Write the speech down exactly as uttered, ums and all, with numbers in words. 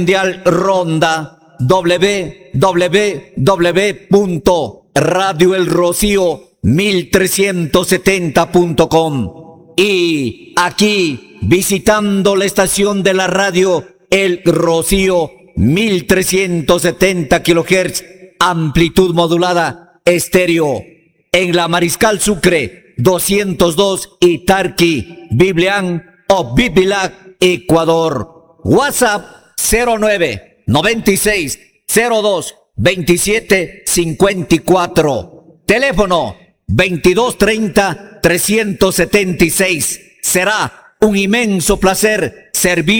Mundial Ronda, w w w punto radio el rocío mil trescientos setenta punto com. Y aquí, visitando la estación de la radio El Rocío, mil trescientos setenta kilohertz, amplitud modulada, estéreo. En la Mariscal Sucre, doscientos dos, Itarqui, Biblián o Bibilac, Ecuador. WhatsApp cero nueve noventa y seis cero dos veintisiete cincuenta y cuatro. Teléfono veintidós treinta trescientos setenta y seis. Será un inmenso placer servir